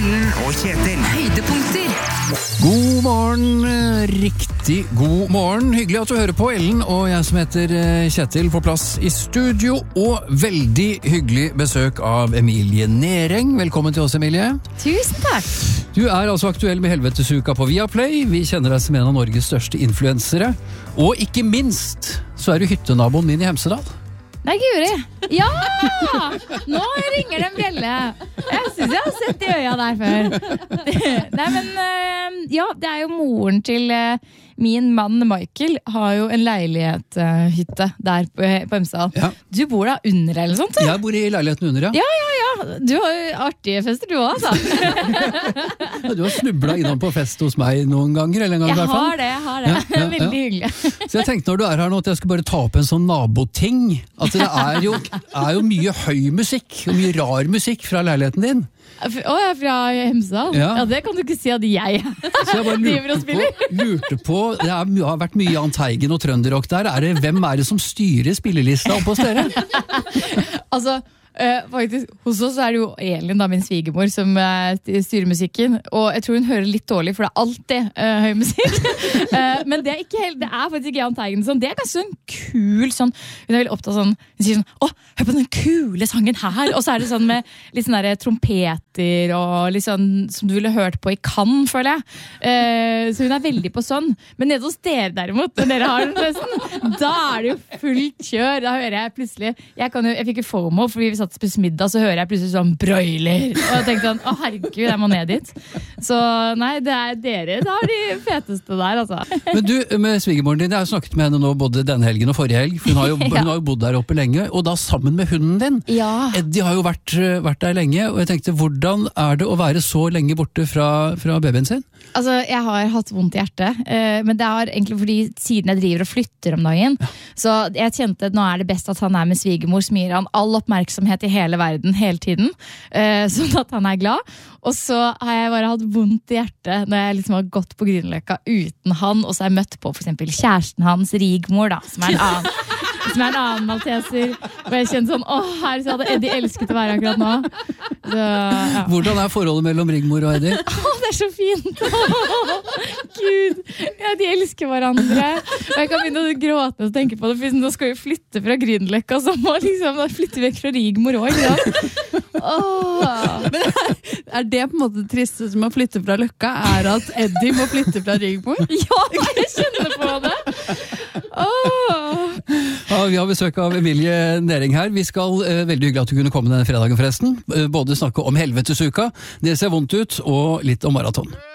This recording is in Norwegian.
Ellen og Kjetil. Høydepunkter. God morgen, riktig god morgen. Hyggelig at du hører på Ellen, og jeg som heter Kjetil på plass i studio, og veldig hyggelig besøk av Emilie Nering. Velkommen til oss, Emilie. Tusen takk. Du er altså aktuell med Helvetesuka på Viaplay. Vi kjenner deg som en av Norges største influensere. Og ikke minst så er du hyttenaboen min i Hemsedal. Nei, Guri. Ja! Nå ringer det en bjelle. Jeg synes jeg har sett de øya der før. Nei, men ja, det er jo moren til min mann Michael har jo en leilighetshytte der på Hemsedal. Ja. Du bor da under eller sånt? Du? Jeg bor i leiligheten under, ja. Ja. Du har jo artige fester du også, altså. Du har snublet innom på fest hos meg noen ganger, eller en gang i hvert fall. Jeg har det. Ja. Veldig hyggelig. Så jeg tenkte når du er her nå at jeg skal bare ta opp en sånn naboting. At det er jo mye høy musikk, og mye rar musikk fra leiligheten din. Jeg er fra Hemsedal? Ja. Ja, det kan du ikke si at jeg Så jeg bare driver og spiller. lurte på, det har vært mye Jahn Teigen og trønderrock der. Hvem er det som styrer spillelista oppe hos dere? Altså, faktisk, hos oss er det jo Elin, da, min svigermor, som styrer musikken, og jeg tror hun hører litt dårlig, for det er alltid høy musikk. Men det er ikke helt, det er faktisk ikke Jahn Teigen sånn. Det er ganske sånn kul, sånn, hun er veldig opptatt sånn, hun sier sånn, hør på den kule sangen her, og så er det sånn med litt sånn der trompeter, og litt sånn som du ville hørt på i Cannes, føler jeg. Så hun er veldig på sånn. Men nede hos dere derimot, når dere har den festen, da er det jo fullt kjør. Da hører jeg plutselig, jeg fikk jo FOMO, fordi vi satt og spiste middag, så hører jeg plutselig sånn broiler. Og jeg tenkte sånn, herregud, jeg må ned dit. Så nei, det er dere, da er de feteste der, altså. Men du, med svigermoren din, jeg har snakket med henne nå både denne helgen og forrige helg, for hun har jo bodd der oppe lenge, og da sammen med hunden din. Ja. Eddie har jo vært der lenge, og jeg tenkte, hvordan er det å være så lenge borte fra babyen sin? Altså, jeg har hatt vondt i hjertet, men det er egentlig fordi siden jeg driver og flytter om dagen, så jeg kjente at nå er det best at han er med svigermor, som gir han all oppmerksomhet i hele verden, hele tiden, sånn at han er glad. Og så har jeg bare hatt vondt i hjertet når jeg liksom har gått på Grünerløkka uten han, og så har jeg møtt på for eksempel kjæresten hans, Rigmor, da, som er en annen malteser, og jeg kjente sånn, her så hadde Eddie elsket å være akkurat nå. Så, ja. Hvordan er forholdet mellom Rigmor og Eddie? Det er så fint. Gud, ja, de elsker hverandre. Og jeg kan begynne å gråte og tenke på det, for nå skal vi flytte fra Grünerløkka, så må liksom flytte vekk fra Rigmor også, Men er det på en måte det triste som å flytte fra Løkka, er at Eddie må flytte fra Rigmor? Ja, jeg kjenner på det. Ja, vi har besøk av Emilie Nering her. Vi skal, veldig hyggelig at du kunne komme denne fredagen forresten, både snakke om Helvetesuka, det ser vondt ut, og litt om maraton.